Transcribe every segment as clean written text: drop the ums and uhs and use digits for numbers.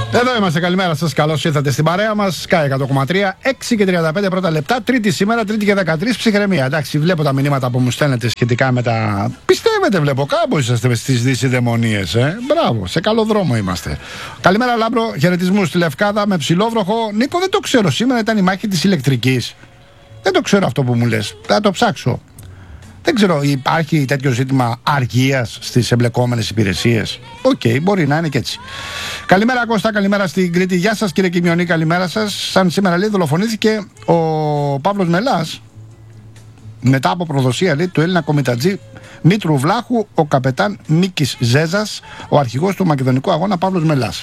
Εδώ είμαστε, καλημέρα σας. Καλώς ήρθατε στην παρέα μας. Sky 100,3, 6 και 35 πρώτα λεπτά. Τρίτη σήμερα, Τρίτη και 13, ψυχραιμία. Εντάξει, βλέπω τα μηνύματα που μου στέλνετε σχετικά με τα. Πιστεύετε, βλέπω, κάπου είσαστε στις δυσιδαιμονίες, Μπράβο, σε καλό δρόμο είμαστε. Καλημέρα, Λάμπρο. Χαιρετισμούς στη Λευκάδα με ψηλόβροχο. Νίκο, δεν το ξέρω. Σήμερα ήταν η μάχη της ηλεκτρικής. Δεν το ξέρω αυτό που μου λες. Θα το ψάξω. Δεν ξέρω, υπάρχει τέτοιο ζήτημα αργίας στις εμπλεκόμενες υπηρεσίες. Οκ, μπορεί να είναι και έτσι. Καλημέρα Κώστα, καλημέρα στην Κρήτη. Γεια σας κύριε Κιμιονή, καλημέρα σας. Σαν σήμερα λέει δολοφονήθηκε ο Παύλος Μελάς μετά από προδοσία λέει του Έλληνα κομιτατζή Μήτρου Βλάχου, ο καπετάν Μίκης Ζέζας, ο αρχηγός του μακεδονικού αγώνα Παύλος Μελάς.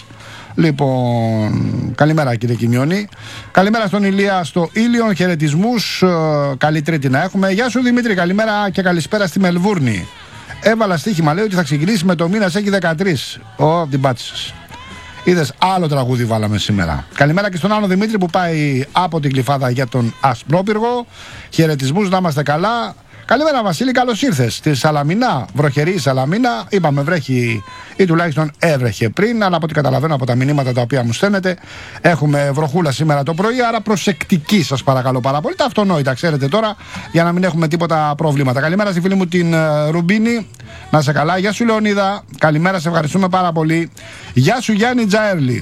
Λοιπόν, καλημέρα κύριε Κιμιόνι. Καλημέρα στον Ηλία στο Ήλιον. Χαιρετισμούς. Καλή Τρίτη να έχουμε. Γεια σου Δημήτρη, καλημέρα και καλησπέρα στη Μελβούρνη. Έβαλα στοίχημα, λέει ότι θα ξεκινήσει με το μήνα έχει 13. Από την πάτη σας. Είδες, άλλο τραγούδι βάλαμε σήμερα. Καλημέρα και στον άλλο Δημήτρη που πάει από την Κλιφάδα για τον Ασπρόπυργο. Χαιρετισμούς, να είμαστε καλά. Καλημέρα Βασίλη, καλώς ήρθες στη Σαλαμίνα, βροχερή Σαλαμίνα. Είπαμε βρέχει ή τουλάχιστον έβρεχε πριν, αλλά από ό,τι καταλαβαίνω από τα μηνύματα τα οποία μου στέλνετε, έχουμε βροχούλα σήμερα το πρωί, άρα προσεκτική σας παρακαλώ πάρα πολύ. Τα αυτονόητα ξέρετε τώρα, για να μην έχουμε τίποτα προβλήματα. Καλημέρα στη φίλη μου την Ρουμπίνη, να σε καλά. Γεια σου Λεωνίδα, καλημέρα, σε ευχαριστούμε πάρα πολύ. Γεια σου Γιάννη Τζαέρλι.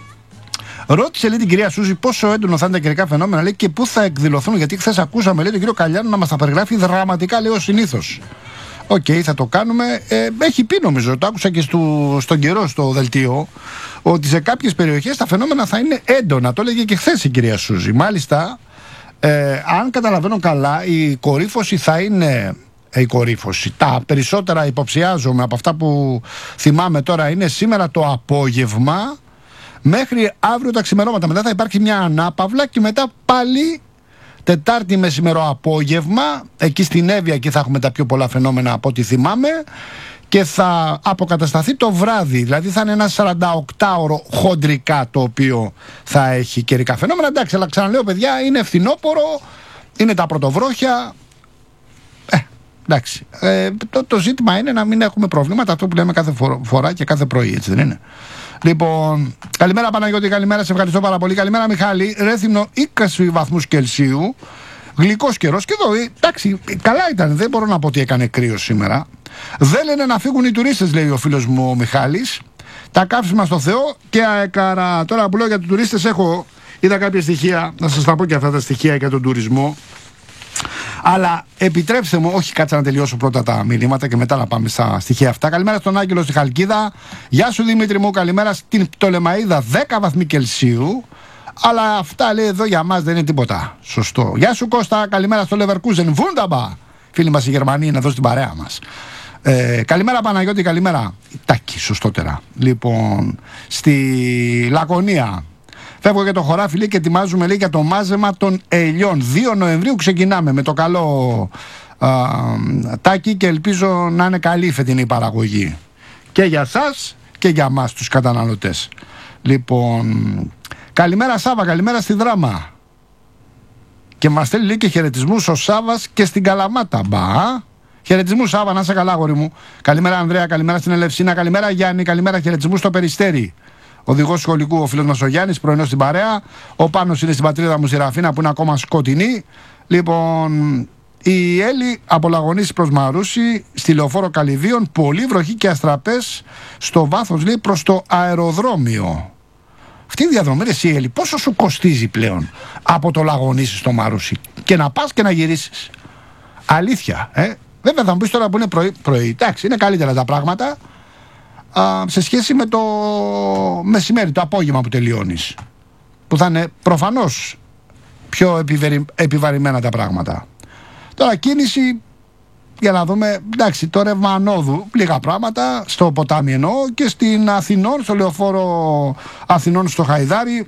Ρώτησε λέει την κυρία Σούζη πόσο έντονο θα είναι τα καιρικά φαινόμενα λέει, και πού θα εκδηλωθούν. Γιατί χθες ακούσαμε λέει, τον κύριο Καλιάνο να μας τα περιγράφει δραματικά, λέει ως συνήθως. Οκ, θα το κάνουμε. Έχει πει νομίζω, το άκουσα και στον καιρό στο δελτίο, ότι σε κάποιες περιοχές τα φαινόμενα θα είναι έντονα. Το έλεγε και χθες η κυρία Σούζη. Μάλιστα, αν καταλαβαίνω καλά, η κορύφωση θα είναι. Η κορύφωση. Τα περισσότερα υποψιάζομαι από αυτά που θυμάμαι τώρα είναι σήμερα το απόγευμα. Μέχρι αύριο τα ξημερώματα. Μετά θα υπάρχει μια ανάπαυλα και μετά πάλι Τετάρτη μεσημερό απόγευμα. Εκεί στην Εύβοια εκεί θα έχουμε τα πιο πολλά φαινόμενα από ό,τι θυμάμαι. Και θα αποκατασταθεί το βράδυ. Δηλαδή θα είναι ένα 48ωρο χοντρικά το οποίο θα έχει καιρικά φαινόμενα. Εντάξει, αλλά ξαναλέω παιδιά, είναι φθινόπωρο, είναι τα πρωτοβρόχια. Εντάξει. Το ζήτημα είναι να μην έχουμε προβλήματα. Αυτό που λέμε κάθε φορά και κάθε πρωί, έτσι δεν είναι? Λοιπόν, καλημέρα Παναγιώτη, καλημέρα, σε ευχαριστώ πάρα πολύ. Καλημέρα Μιχάλη, Ρέθυμνο 20 βαθμούς Κελσίου, γλυκός καιρός και εδώ, εντάξει, καλά ήταν, δεν μπορώ να πω ότι έκανε κρύο σήμερα. Δεν λένε να φύγουν οι τουρίστες, λέει ο φίλος μου ο Μιχάλης. Τα κάψιμα στο Θεό και αεκαρά. Τώρα που λέω για τους τουρίστες είδα κάποια στοιχεία, να σας τα πω και αυτά τα στοιχεία για τον τουρισμό. Αλλά επιτρέψτε μου, όχι κάτσα να τελειώσω πρώτα τα μηνύματα και μετά να πάμε στα στοιχεία αυτά. Καλημέρα στον Άγγελο στη Χαλκίδα. Γεια σου Δημήτρη μου, καλημέρα στην Πτολεμαΐδα 10 βαθμοί Κελσίου. Αλλά αυτά λέει εδώ για μας δεν είναι τίποτα. Σωστό. Γεια σου Κώστα, καλημέρα στο Leverkusen. Wunderbar. Φίλοι μας οι Γερμανοί είναι εδώ στην παρέα μας. Καλημέρα Παναγιώτη, καλημέρα. Τάκη, σωστότερα. Λοιπόν, στη Λακωνία. Φεύγω για το χωράφι λέει, και ετοιμάζουμε λέει, για το μάζεμα των ελιών. 2 Νοεμβρίου ξεκινάμε με το καλό Τάκη και ελπίζω να είναι καλή η φετινή παραγωγή. Και για σας και για μας τους καταναλωτές. Λοιπόν, καλημέρα Σάβα, καλημέρα στη Δράμα. Και μας στέλνει λέει, και χαιρετισμούς ο Σάβας και στην Καλαμάτα. Χαιρετισμούς Σάβα, να είσαι καλά αγόρι μου. Καλημέρα Ανδρέα, καλημέρα στην Ελευσίνα, καλημέρα Γιάννη, καλημέρα, χαιρετισμούς στο Περιστέρι. Οδηγός σχολικού ο φίλος μας ο Γιάννης, πρωινός στην παρέα. Ο Πάνος είναι στην πατρίδα μου στη Ραφίνα που είναι ακόμα σκοτεινή. Λοιπόν, η Έλλη από Λαγωνίση προς Μαρούσι, στη Λεωφόρο Καλυδίων, πολύ βροχή και αστραπές στο βάθος λέει προς το αεροδρόμιο. Αυτή η διαδρομή εσύ Έλλη, πόσο σου κοστίζει πλέον από το Λαγωνίση στο Μαρούσι και να πας και να γυρίσεις? Αλήθεια, Βέβαια θα μου πεις τώρα που είναι πρωί, εντάξει, είναι καλύτερα τα πράγματα. Σε σχέση με το μεσημέρι, το απόγευμα που τελειώνεις, που θα είναι προφανώς πιο επιβαρημένα τα πράγματα. Τώρα κίνηση, για να δούμε, εντάξει, το ρεύμα ανόδου, λίγα πράγματα, στο ποτάμι εννοώ, και στην Αθηνών, στο λεωφόρο Αθηνών στο Χαϊδάρι,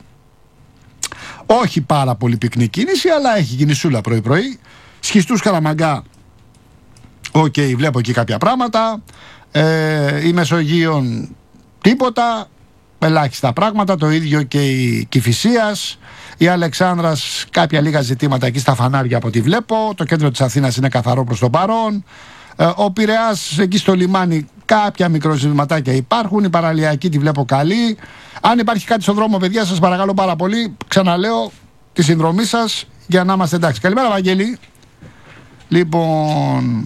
όχι πάρα πολύ πυκνή κίνηση, αλλά έχει κινησούλα πρωί-πρωί. Σχιστούς Καραμαγκά, βλέπω εκεί κάποια πράγματα. Η Μεσογείων τίποτα, ελάχιστα πράγματα, το ίδιο και η Κηφισίας, η Αλεξάνδρας κάποια λίγα ζητήματα εκεί στα φανάρια από ό,τι βλέπω, το κέντρο της Αθήνας είναι καθαρό προς το παρόν, ο Πειραιάς εκεί στο λιμάνι Κάποια μικροσβηματάκια υπάρχουν. Η παραλιακή τη βλέπω καλή. Αν υπάρχει κάτι στον δρόμο, παιδιά, σας παρακαλώ πάρα πολύ, ξαναλέω τη συνδρομή σας για να είμαστε εντάξει. Καλημέρα, Βαγγέλη. Λοιπόν,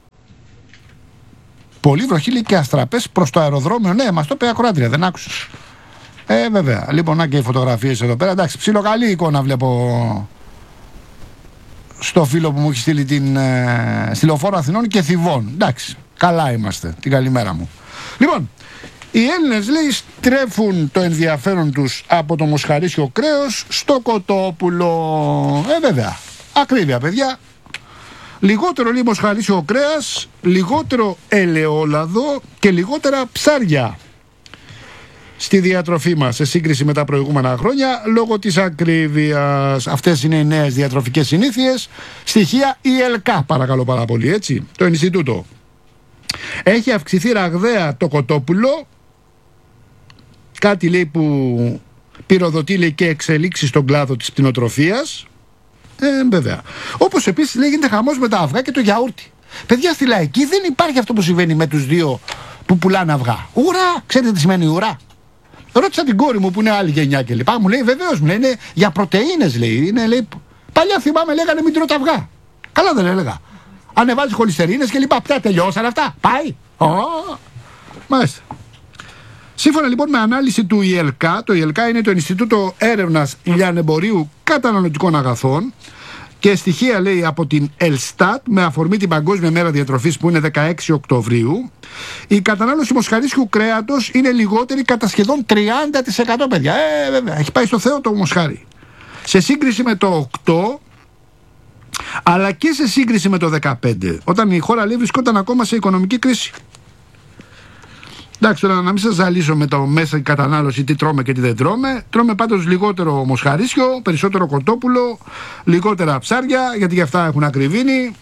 πολύ βροχή, λέει, και αστραπές προς το αεροδρόμιο. Ναι, μας το είπε ακροάτρια, δεν άκουσες? Βέβαια. Λοιπόν, να και οι φωτογραφίες εδώ πέρα. Εντάξει, ψιλοκαλή εικόνα βλέπω στο φίλο που μου έχει στείλει στη Λεωφόρο Αθηνών και Θηβών. Εντάξει, καλά είμαστε. Την καλημέρα μου. Λοιπόν, οι Έλληνες, λέει, στρέφουν το ενδιαφέρον τους από το μοσχαρίσιο κρέος στο κοτόπουλο. Βέβαια. Ακρίβεια, παιδιά. Λιγότερο, λέει, μοσχαρίσιο κρέας, λιγότερο ελαιόλαδο και λιγότερα ψάρια στη διατροφή μας σε σύγκριση με τα προηγούμενα χρόνια λόγω της ακρίβειας. Αυτές είναι οι νέες διατροφικές συνήθειες. Στοιχεία η ΕΛΚΑ, παρακαλώ πάρα πολύ, έτσι, το Ινστιτούτο. Έχει αυξηθεί ραγδαία το κοτόπουλο, κάτι, λέει, που πυροδοτεί, λέει, και εξελίξεις στον κλάδο της κτηνοτροφίας. Βέβαια. Όπως επίσης, λέει, γίνεται χαμός με τα αυγά και το γιαούρτι. Παιδιά, στη λαϊκή δεν υπάρχει αυτό που συμβαίνει με τους δύο που πουλάνε αυγά. Ουρά! Ξέρετε τι σημαίνει ουρά? Ρώτησα την κόρη μου που είναι άλλη γενιά και λοιπά. Μου λέει, βεβαίως, μου λέει, είναι για πρωτεΐνες, λέει. Είναι, λέει. Παλιά θυμάμαι, λέγανε μην τρώτε αυγά. Καλά δεν έλεγα? Ανεβάζει χολυστερίνες και λοιπά. Πια τελειώσαν αυτά? Πάει. Μάλιστα. Σύμφωνα, λοιπόν, με ανάλυση του ΙΕΛΚΑ, το ΙΕΛΚΑ είναι το Ινστιτούτο Έρευνας Λιανεμπορίου Καταναλωτικών Αγαθών, και στοιχεία, λέει, από την Ελστάτ με αφορμή την Παγκόσμια Μέρα Διατροφής που είναι 16 Οκτωβρίου, η κατανάλωση μοσχαρίσιου κρέατος είναι λιγότερη κατά σχεδόν 30%, παιδιά. Βέβαια, έχει πάει στο Θεό το μοσχάρι. Σε σύγκριση με το 8, αλλά και σε σύγκριση με το 15, όταν η χώρα, λέει, βρισκόταν ακόμα σε οικονομική κρίση. Εντάξει, τώρα να μην σας ζαλίσω με το μέσα κατανάλωση, τι τρώμε και τι δεν τρώμε. Τρώμε πάντως λιγότερο μοσχαρίσιο, περισσότερο κοτόπουλο, λιγότερα ψάρια, γιατί γι' αυτά έχουν ακριβήνει.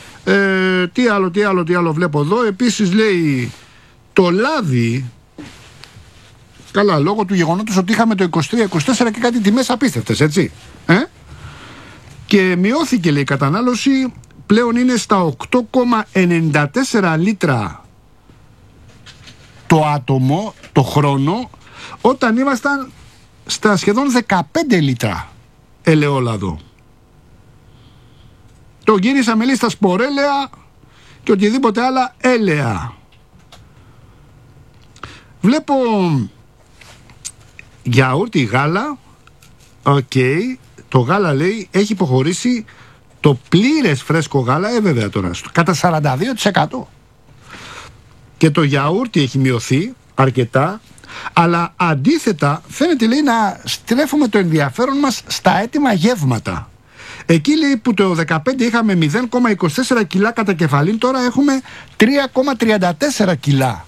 Τι άλλο βλέπω εδώ. Επίσης, λέει, το λάδι, καλά, λόγω του γεγονότος ότι είχαμε το 23-24 και κάτι τιμές απίστευτες, έτσι. Και μειώθηκε, λέει, η κατανάλωση, πλέον είναι στα 8,94 λίτρα το άτομο, το χρόνο, όταν ήμασταν στα σχεδόν 15 λίτρα ελαιόλαδο. Το γύρισαμε, λέει, στα σπορέλαια και οτιδήποτε άλλα έλαια. Βλέπω γιαούρτι, γάλα. Το γάλα, λέει, έχει υποχωρήσει το πλήρες φρέσκο γάλα, βέβαια τώρα, κατά 42%. Και το γιαούρτι έχει μειωθεί αρκετά, αλλά αντίθετα φαίνεται, λέει, να στρέφουμε το ενδιαφέρον μας στα έτοιμα γεύματα. Εκεί, λέει, που το 2015 είχαμε 0,24 κιλά κατά κεφαλήν, τώρα έχουμε 3,34 κιλά.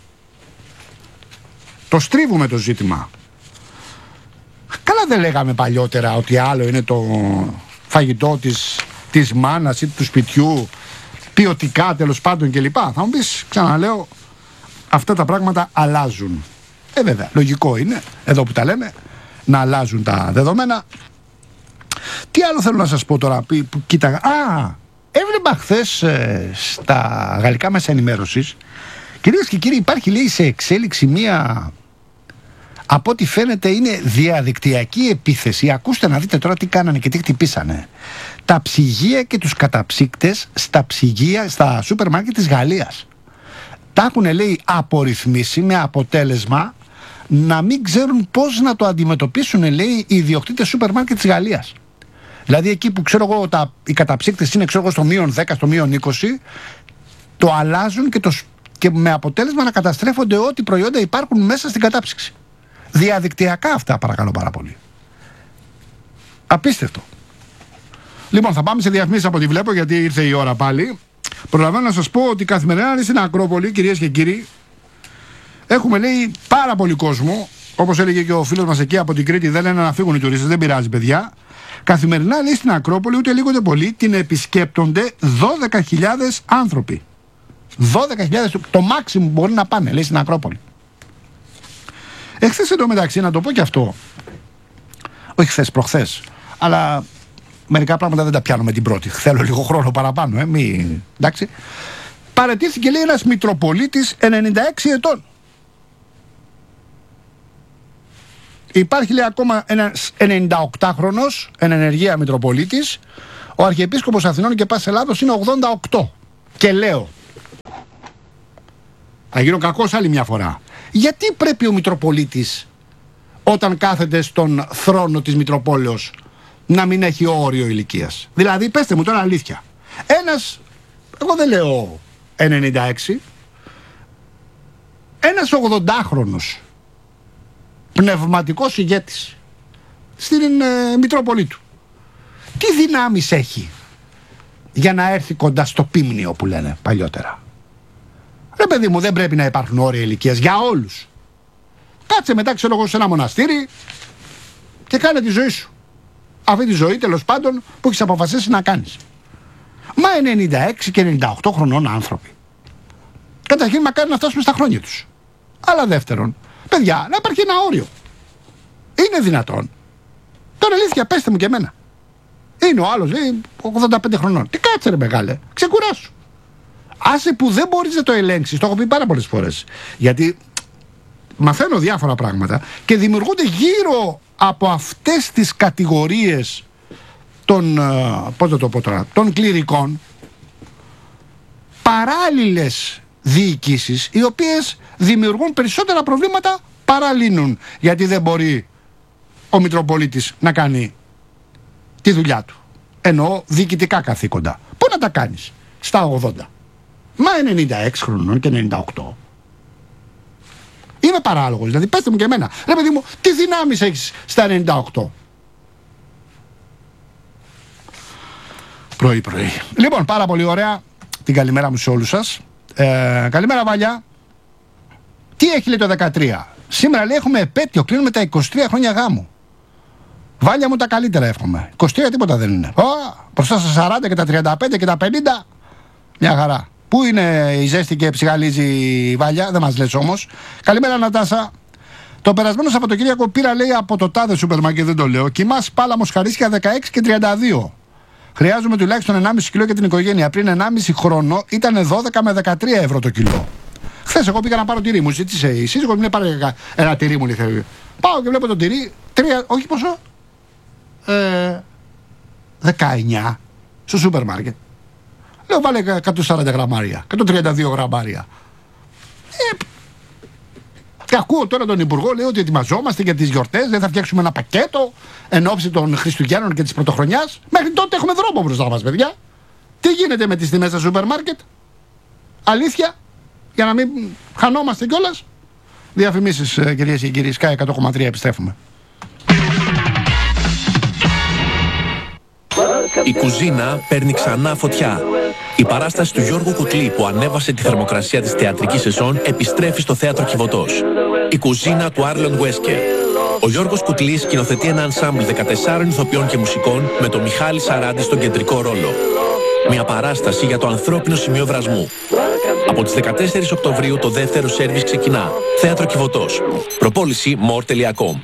Το στρίβουμε το ζήτημα. Καλά δεν λέγαμε παλιότερα ότι άλλο είναι το φαγητό της μάνας ή του σπιτιού, ποιοτικά τέλος πάντων κλπ. Θα μου πεις, ξαναλέω, αυτά τα πράγματα αλλάζουν. Βέβαια, λογικό είναι, εδώ που τα λέμε, να αλλάζουν τα δεδομένα. Τι άλλο θέλω να σας πω τώρα που κοίταγα? Έβλεπα χθες στα γαλλικά μέσα ενημέρωσης, κυρίες και κύριοι, υπάρχει, λέει, σε εξέλιξη μία, από ό,τι φαίνεται είναι διαδικτυακή επίθεση. Ακούστε να δείτε τώρα τι κάνανε και τι χτυπήσανε. Τα ψυγεία και τους καταψύκτες στα σούπερ μάρκετ της Γαλλίας. Τα έχουν, λέει, απορριθμίσει με αποτέλεσμα να μην ξέρουν πώς να το αντιμετωπίσουν, λέει, οι ιδιοκτήτες σούπερ μάρκετ της Γαλλίας. Δηλαδή εκεί που, ξέρω εγώ, οι καταψύκτες είναι, ξέρω εγώ, στο -10, στο -20, το αλλάζουν και με αποτέλεσμα να καταστρέφονται ό,τι προϊόντα υπάρχουν μέσα στην κατάψυξη. Διαδικτυακά αυτά, παρακαλώ πάρα πολύ. Απίστευτο. Λοιπόν, θα πάμε σε διαφημίσεις από ό,τι βλέπω, γιατί ήρθε η ώρα πάλι. Προλαβαίνω να σας πω ότι καθημερινά στην Ακρόπολη, κυρίες και κύριοι, έχουμε, λέει, πάρα πολύ κόσμο. Όπως έλεγε και ο φίλος μας εκεί από την Κρήτη, δεν λένε να φύγουν οι τουρίστες, δεν πειράζει, παιδιά. Καθημερινά, λέει, στην Ακρόπολη, ούτε λίγο ούτε πολύ, την επισκέπτονται 12.000 άνθρωποι. 12.000, το maximum μπορεί να πάνε, λέει, στην Ακρόπολη. Εχθές, εντωμεταξύ, να το πω και αυτό. Όχι χθες, προχθές. Αλλά μερικά πράγματα δεν τα πιάνω με την πρώτη. Θέλω λίγο χρόνο παραπάνω, εντάξει. παραιτήθηκε, λέει, ένας Μητροπολίτης 96 ετών. Υπάρχει, λέει, ακόμα ένας 98χρονος εν ενεργεία Μητροπολίτης. Ο Αρχιεπίσκοπος Αθηνών και Πάσης Ελλάδος είναι 88. Και λέω, θα γίνω κακός άλλη μια φορά, γιατί πρέπει ο Μητροπολίτης όταν κάθεται στον θρόνο της Μητροπόλεως να μην έχει όριο ηλικίας? Δηλαδή, πέστε μου τώρα αλήθεια, ένας, εγώ δεν λέω 96, ένας 80χρονος πνευματικός ηγέτης στην Μητρόπολη του, τι δυνάμεις έχει για να έρθει κοντά στο πίμνιο που λένε παλιότερα? Ρε παιδί μου, δεν πρέπει να υπάρχουν όρια ηλικίας για όλους. Κάτσε μετά, ξέρω εγώ, σε ένα μοναστήρι και κάνε τη ζωή σου. Αυτή τη ζωή, τέλος πάντων, που έχεις αποφασίσει να κάνεις. Μα 96 και 98 χρονών άνθρωποι, καταρχήν μακάρι να φτάσουμε στα χρόνια τους. Αλλά δεύτερον, παιδιά, να υπάρχει ένα όριο. Είναι δυνατόν? Τώρα αλήθεια, πέστε μου και εμένα. Είναι ο άλλος, λέει, 85 χρονών. Τι κάτσε ρε μεγάλε, ξεκουράσου. Άσε που δεν μπορείς να το ελέγξεις, το έχω πει πάρα πολλές φορές. Γιατί μαθαίνω διάφορα πράγματα και δημιουργούνται γύρω από αυτές τις κατηγορίες των, πώς θα το πω τώρα, των κληρικών, παράλληλες διοικήσεις, οι οποίες δημιουργούν περισσότερα προβλήματα παρά λύνουν. Γιατί δεν μπορεί ο Μητροπολίτης να κάνει τη δουλειά του. Εννοώ διοικητικά καθήκοντα. Πού να τα κάνεις στα 80? Μα 96 χρονών και 98. Είμαι παράλογος, δηλαδή πέστε μου και εμένα. Ρε παιδί μου, τι δυνάμεις έχεις στα 98? Πρωί. Λοιπόν, πάρα πολύ ωραία. Την καλημέρα μου σε όλους σας. Καλημέρα Βάλια. Τι έχει, λέει, το 13? Σήμερα, λέει, έχουμε επέτειο, κλείνουμε τα 23 χρόνια γάμου. Βάλια μου, τα καλύτερα εύχομαι. 23 τίποτα δεν είναι. Μπροστά στα 40 και τα 35 και τα 50, μια χαρά. Πού είναι η ζέστη και ψυχαλίζει η Βάλια, δεν μας λες όμως. Καλημέρα Νατάσα. Το περασμένο Σαββατοκύριακο πήρα, λέει, από το τάδε σούπερ μάρκετ, δεν το λέω, κοιμάς πάλαμος χαρίσια 16 και 32. Χρειάζομαι τουλάχιστον 1,5 κιλό για την οικογένεια. Πριν 1,5 χρόνο ήταν 12 με 13 ευρώ το κιλό. Χθες εγώ πήγα να πάρω τυρί μου, ζήτησε η σύζυγος μου, λέει, πάρε ένα τυρί μου, λέει. Πάω και βλέπω το τυρί, όχι πόσο, 19 στο σούπερ μάρκετ. Λέω, βάλε 140 γραμμάρια, 132 γραμμάρια. Και ακούω τώρα τον Υπουργό, λέει ότι ετοιμαζόμαστε για τις γιορτές, δεν θα φτιάξουμε ένα πακέτο εν ώψη των Χριστουγέννων και της Πρωτοχρονιάς. Μέχρι τότε έχουμε δρόμο μπροστά μας, παιδιά. Τι γίνεται με τις τιμές στα σούπερ μάρκετ? Αλήθεια, για να μην χανόμαστε κιόλας. Διαφημίσεις, κυρίες και κύριοι, Sky 100,3, επιστρέφουμε. Η κουζίνα παίρνει ξανά φωτιά. Η παράσταση του Γιώργου Κουτλή που ανέβασε τη θερμοκρασία της θεατρικής σεζόν επιστρέφει στο θέατρο Κιβωτός. Η κουζίνα του Άρλον Βέσκερ. Ο Γιώργος Κουτλής σκηνοθετεί ένα ενσάμπλ 14 ηθοποιών και μουσικών με τον Μιχάλη Σαράντη στον κεντρικό ρόλο. Μια παράσταση για το ανθρώπινο σημείο βρασμού. Από τις 14 Οκτωβρίου το δεύτερο σέρβις ξεκινά. Θέατρο Κιβωτός. Προπόληση more.com.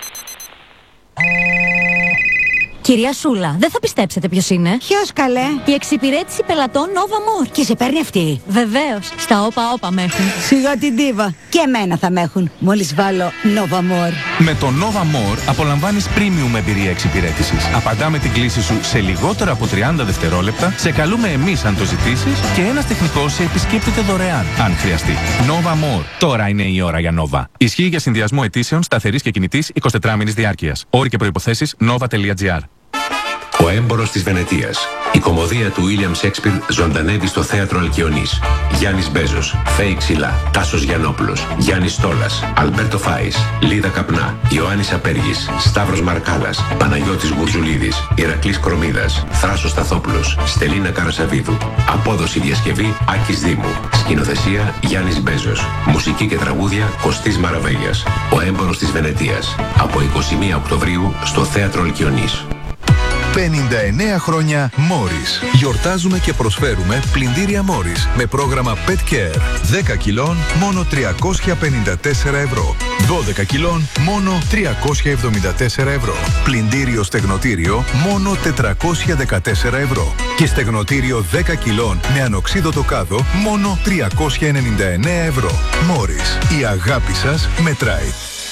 Κυρία Σούλα, δεν θα πιστέψετε ποιος είναι. Ποιος, καλέ? Η εξυπηρέτηση πελατών Nova More. Και σε παίρνει αυτή? Βεβαίως, στα όπα με έχουν. Σιγά την ντίβα. Και εμένα θα με έχουν, μόλις βάλω Nova More. Με το Nova More απολαμβάνεις premium εμπειρία εξυπηρέτησης. Απαντάμε την κλήση σου σε λιγότερο από 30 δευτερόλεπτα, σε καλούμε εμείς αν το ζητήσεις και ένας τεχνικός σε επισκέπτεται δωρεάν, αν χρειαστεί. Nova More. Τώρα είναι η ώρα για Nova. Ισχύει για συνδυασμό αιτήσεων σταθερής και κινητής 24μηνης διάρκειας. Όροι και προϋποθέσεις nova.gr. Ο Έμπορος της Βενετίας. Η κωμωδία του William Shakespeare ζωντανεύει στο θέατρο Αλκιονής. Γιάννης Μπέζος, Φέη Ξυλά, Τάσος Γιαννόπουλος, Γιάννης Στόλας, Αλμπέρτο Φάης, Λίδα Καπνά, Ιωάννης Απέργης, Σταύρος Μαρκάλας, Παναγιώτης Γουρζουλίδης, Ηρακλής Κρομίδας, Θράσος Σταθόπουλος, Στελίνα Καρασαβίδου. Απόδοση διασκευή Άκης Δήμου. Σκηνοθεσία Γιάννης Μπέζος. Μουσική και τραγούδια Κωστής Μαραβέγιας. Ο Έμπορος της Βενετίας. Από 21 Οκτωβρίου στο θέατρο Αλκιονής. 59 χρόνια Morris. Γιορτάζουμε και προσφέρουμε πλυντήρια Morris με πρόγραμμα Pet Care. 10 κιλών μόνο 354 ευρώ. 12 κιλών μόνο 374 ευρώ. Πλυντήριο στεγνοτήριο μόνο 414 ευρώ. Και στεγνοτήριο 10 κιλών με ανοξίδωτο κάδο μόνο 399 ευρώ. Μόρις, η αγάπη σας μετράει.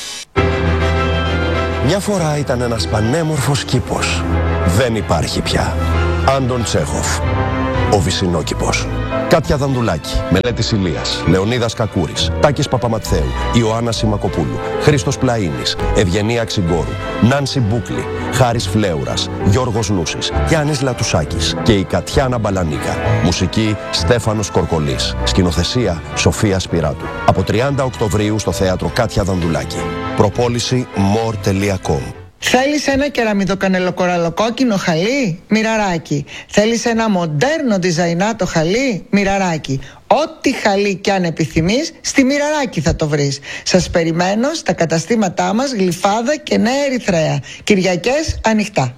Μια φορά ήταν ένας πανέμορφος κήπος. Δεν υπάρχει πια. Άντων Τσέχοφ. Ο Βυσσινόκηπος. Κάτια Δανδουλάκη, Μελέτης Ηλίας, Λεωνίδας Κακούρης, Τάκης Παπαμαθαίου, Ιωάννα Σιμακοπούλου, Χρήστος Πλαΐνης, Ευγενία Ξυγκόρου, Νάνση Μπούκλη, Χάρης Φλέουρας, Γιώργος Νούσης, Γιάννης Λατουσάκης και η Κατιάνα Μπαλανίκα. Μουσική Στέφανος Κορκολής. Σκηνοθεσία Σοφία Σπυράτου. Από 30 Οκτωβρίου στο θέατρο Κάτια Δανδουλάκη. Προπόληση more.com. Θέλεις ένα κεραμιδοκανελοκοραλοκόκκινο χαλί? Μοιραράκι. Θέλεις ένα μοντέρνο διζαϊνάτο χαλί? Μοιραράκι. Ό,τι χαλί κι αν επιθυμείς, στη Μοιραράκι θα το βρεις. Σας περιμένω στα καταστήματά μας Γλυφάδα και Νέα Ερυθρέα. Κυριακές ανοιχτά.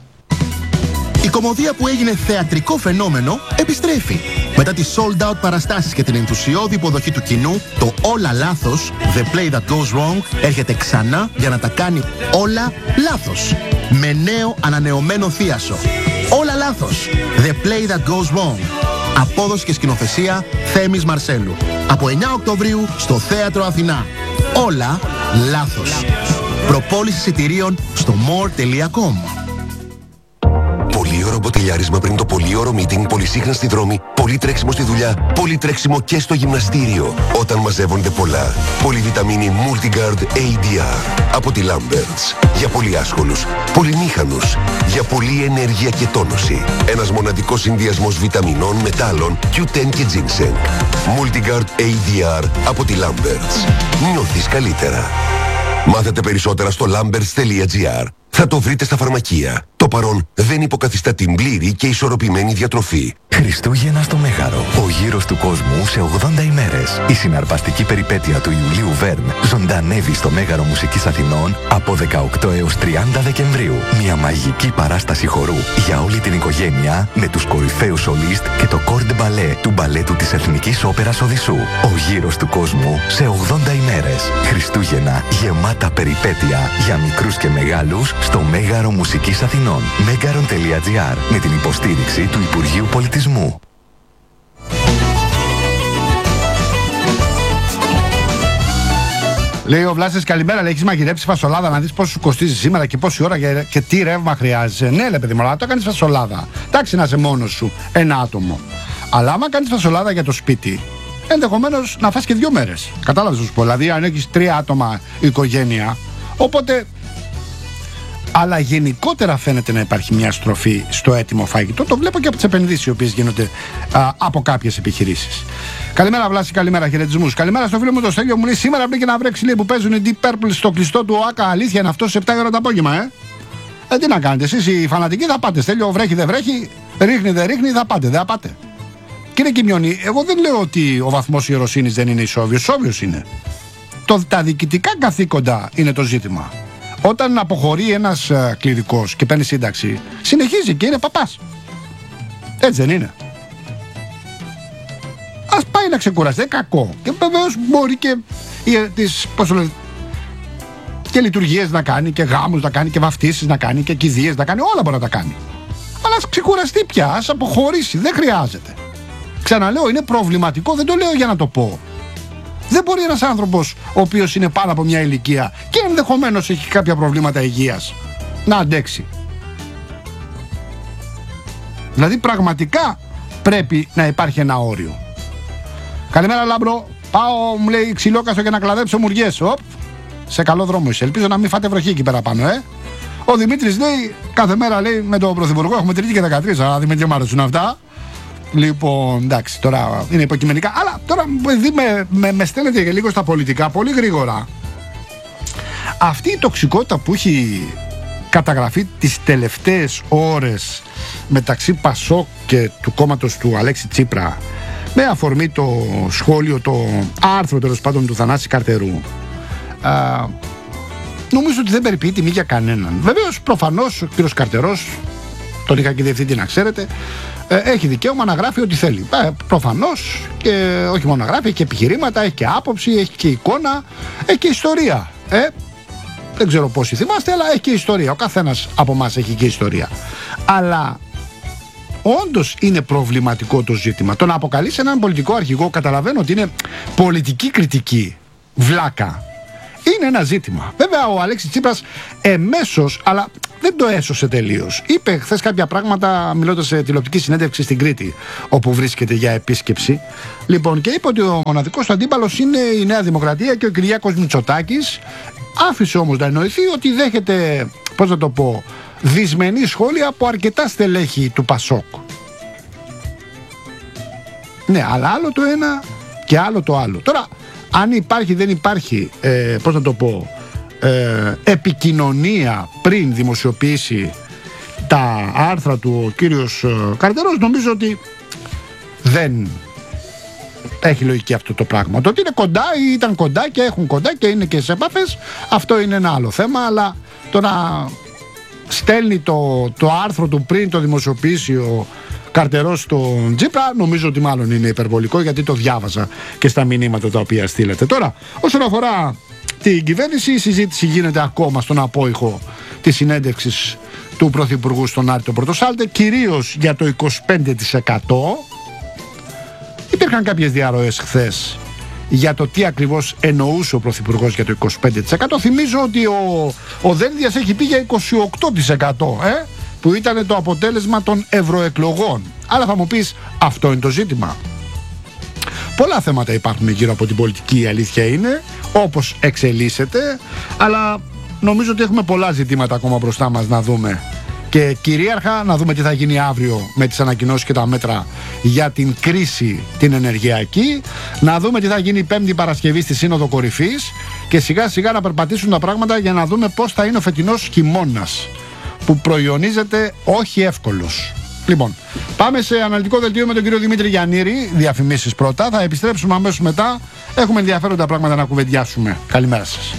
Η κωμωδία που έγινε θεατρικό φαινόμενο επιστρέφει. Μετά τις sold out παραστάσεις και την ενθουσιώδη υποδοχή του κοινού, το Όλα Λάθος, The Play That Goes Wrong, έρχεται ξανά για να τα κάνει όλα λάθος. Με νέο ανανεωμένο θίασο. Όλα Λάθος, The Play That Goes Wrong. Απόδοση και σκηνοθεσία Θέμης Μαρσέλου. Από 9 Οκτωβρίου στο Θέατρο Αθηνά. Όλα Λάθος. Προπόληση εισιτηρίων στο more.com. Πολύωρο μποτιλιάρισμα πριν το πολύωρο meeting, πολυσύχνα στη δρόμη, πολύ τρέξιμο στη δουλειά, πολύ τρέξιμο και στο γυμναστήριο. Όταν μαζεύονται πολλά. Πολυβιταμίνη Multigard ADR από τη Lamberts. Για πολύ άσχολους, πολυμήχανους, για πολλή ενέργεια και τόνωση. Ένας μοναδικός συνδυασμός βιταμινών, μετάλλων, Q10 και ginseng. Multigard ADR από τη Lamberts. Νιώθεις καλύτερα. Μάθετε περισσότερα στο lamberts.gr. Θα το βρείτε στα φαρμακεία. Το παρόν δεν υποκαθιστά την πλήρη και ισορροπημένη διατροφή. Χριστούγεννα στο Μέγαρο. Ο γύρος του κόσμου σε 80 ημέρες. Η συναρπαστική περιπέτεια του Ιουλίου Βέρν ζωντανεύει στο Μέγαρο Μουσικής Αθηνών από 18 έως 30 Δεκεμβρίου. Μια μαγική παράσταση χορού για όλη την οικογένεια με τους κορυφαίους σολίστ και το κορ ντε μπαλέ του μπαλέτου της Εθνικής Όπερας Οδυσσού. Ο γύρος του κόσμου σε 80 ημέρες. Χριστούγεννα γεμάτα περιπέτεια για μικρούς και μεγάλους στο Μέγαρο Μουσικής Αθηνών. Megaron.gr με την υποστήριξη του Υπουργείου Πολιτισμού. Λέει ο Βλάσης, καλημέρα. Λέει, έχεις μαγειρέψει φασολάδα να δεις πόσο σου κοστίζει σήμερα και πόση ώρα και τι ρεύμα χρειάζεσαι? Ναι, λέει παιδί μου, αλλά το κάνεις φασολάδα. Εντάξει, να είσαι μόνος σου, ένα άτομο. Αλλά άμα κάνεις φασολάδα για το σπίτι, ενδεχομένως να φας και 2 μέρες. Κατάλαβες σου πω. Δηλαδή, αν έχεις 3 άτομα οικογένεια, οπότε. Αλλά γενικότερα φαίνεται να υπάρχει μια στροφή στο έτοιμο φαγητό. Το βλέπω και από τις επενδύσεις οι οποίες γίνονται από κάποιες επιχειρήσεις. Καλημέρα, Βλάση, καλημέρα, χαιρετισμούς. Καλημέρα στο φίλο μου το Στέλιο, μου λέει σήμερα μπήκε να βρέξει, λέει, που παίζουν οι Deep Purple στο κλειστό του ΟΑΚΑ. Αλήθεια είναι αυτό σε 7 ώρα το απόγευμα, τι να κάνετε, εσείς οι φανατικοί θα πάτε. Στέλιο, βρέχει δεν βρέχει, ρίχνει δεν ρίχνει, θα πάτε, δεν θα πάτε. Κύριε Κιμιώνη, εγώ δεν λέω ότι ο βαθμός ιεροσύνης δεν είναι ισόβιος. Ισόβιος είναι. Τα διοικητικά καθήκοντα είναι το ζήτημα. Όταν αποχωρεί ένας κληρικός και παίρνει σύνταξη, συνεχίζει και είναι παπάς. Έτσι δεν είναι? Ας πάει να ξεκουραστεί, κακό. Και βεβαίως μπορεί και λειτουργίες να κάνει, και γάμους να κάνει, και βαφτίσεις να κάνει, και κηδείες να κάνει, όλα μπορεί να τα κάνει. Αλλά ας ξεκουραστεί πια, ας αποχωρήσει, δεν χρειάζεται. Ξαναλέω, είναι προβληματικό, δεν το λέω για να το πω. Δεν μπορεί ένας άνθρωπος ο οποίος είναι πάνω από μια ηλικία και ενδεχομένως έχει κάποια προβλήματα υγείας να αντέξει. Δηλαδή πραγματικά πρέπει να υπάρχει ένα όριο. Καλημέρα, Λάμπρο. Πάω, μου λέει, ξυλόκαστο και να κλαδέψω μουριές. Σε καλό δρόμο είσαι. Ελπίζω να μην φάτε βροχή εκεί πέρα πάνω, Ο Δημήτρης λέει, κάθε μέρα λέει με τον Πρωθυπουργό έχουμε Τρίτη και 13. Αλλά Δημήτρη, μου αρέσουν αυτά. Λοιπόν, εντάξει, τώρα είναι υποκειμενικά. Αλλά τώρα με στέλνετε και λίγο στα πολιτικά, πολύ γρήγορα. Αυτή η τοξικότητα που έχει καταγραφεί τις τελευταίες ώρες μεταξύ Πασόκ και του κόμματος του Αλέξη Τσίπρα, με αφορμή το σχόλιο, το άρθρο τέλος πάντων του Θανάση Καρτερού, νομίζω ότι δεν περιποιεί τιμή για κανέναν. Βεβαίως, προφανώς, ο κύριος Καρτερός, τον είχα και διευθυντή να ξέρετε, έχει δικαίωμα να γράφει ό,τι θέλει. Προφανώς, και όχι μόνο να γράφει, έχει και επιχειρήματα, έχει και άποψη, έχει και εικόνα, έχει και ιστορία. Δεν ξέρω πόσοι θυμάστε, αλλά έχει και ιστορία. Ο καθένας από εμάς έχει και ιστορία. Αλλά όντως είναι προβληματικό το ζήτημα. Το να αποκαλείς έναν πολιτικό αρχηγό, καταλαβαίνω ότι είναι πολιτική κριτική, βλάκα. Είναι ένα ζήτημα. Βέβαια ο Αλέξης Τσίπρας εμέσως, αλλά δεν το έσωσε τελείως. Είπε χθες κάποια πράγματα μιλώντας σε τηλεοπτική συνέντευξη στην Κρήτη, όπου βρίσκεται για επίσκεψη. Λοιπόν, και είπε ότι ο μοναδικός του αντίπαλος είναι η Νέα Δημοκρατία και ο Κυριάκος Μητσοτάκης. Άφησε όμως να εννοηθεί ότι δέχεται, πώς να το πω, δυσμενή σχόλια από αρκετά στελέχη του Πασόκ. Ναι, αλλά άλλο το ένα και άλλο το άλλο. Τώρα, αν υπάρχει δεν υπάρχει, πώς να το πω, επικοινωνία πριν δημοσιοποιήσει τα άρθρα του ο κύριος Καρτερός, νομίζω ότι δεν έχει λογική αυτό το πράγμα. Το ότι είναι κοντά ή ήταν κοντά και έχουν κοντά και είναι και σε επαφές, αυτό είναι ένα άλλο θέμα, αλλά το να στέλνει το άρθρο του πριν το δημοσιοποιήσει ο Καρτερός στον Τσίπρα, νομίζω ότι μάλλον είναι υπερβολικό, γιατί το διάβαζα και στα μηνύματα τα οποία στείλετε. Τώρα, όσον αφορά την κυβέρνηση, η συζήτηση γίνεται ακόμα στον απόϊχο της συνέντευξης του Πρωθυπουργού στον Άρη τον Πρωτοσάλτε, κυρίως για το 25%. Υπήρχαν κάποιες διαρροές χθες για το τι ακριβώς εννοούσε ο Πρωθυπουργός για το 25%. Θυμίζω ότι ο Δένδιας έχει πει για 28%, που ήταν το αποτέλεσμα των ευρωεκλογών. Αλλά θα μου πεις, αυτό είναι το ζήτημα? Πολλά θέματα υπάρχουν γύρω από την πολιτική, η αλήθεια είναι, όπως εξελίσσεται, αλλά νομίζω ότι έχουμε πολλά ζητήματα ακόμα μπροστά μας να δούμε. Και κυρίαρχα να δούμε τι θα γίνει αύριο με τις ανακοινώσεις και τα μέτρα για την κρίση την ενεργειακή, να δούμε τι θα γίνει Πέμπτη Παρασκευή στη Σύνοδο Κορυφής και σιγά σιγά να περπατήσουν τα πράγματα για να δούμε πώς θα είναι ο φετινός χειμώνας, που προϊονίζεται όχι εύκολος. Λοιπόν, πάμε σε αναλυτικό δελτίο με τον κύριο Δημήτρη Γιαννήρη. Διαφημίσεις πρώτα, θα επιστρέψουμε αμέσως μετά. Έχουμε ενδιαφέροντα πράγματα να κουβεντιάσουμε. Καλημέρα σας.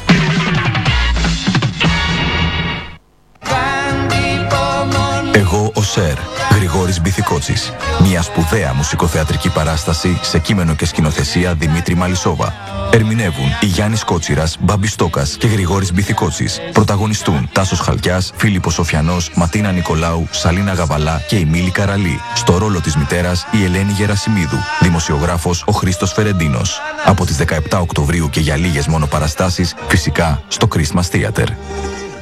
Εγώ ο Σερ, Γρηγόρης Μπιθικότσης. Μια σπουδαία μουσικοθεατρική παράσταση σε κείμενο και σκηνοθεσία Δημήτρη Μαλισσόβα. Ερμηνεύουν η Γιάννης Κότσιρας, Μπάμπης Στόκας και Γρηγόρης Μπιθικότσης. Πρωταγωνιστούν Τάσος Χαλκιάς, Φίλιππος Σοφιανός, Ματίνα Νικολάου, Σαλίνα Γαβαλά και η Μίλη Καραλή. Στο ρόλο της μητέρας η Ελένη Γερασιμίδου. Δημοσιογράφος ο Χρήστος Φερεντίνος. Από τις 17 Οκτωβρίου και για λίγες μόνο παραστάσεις, φυσικά στο Christmas Theater.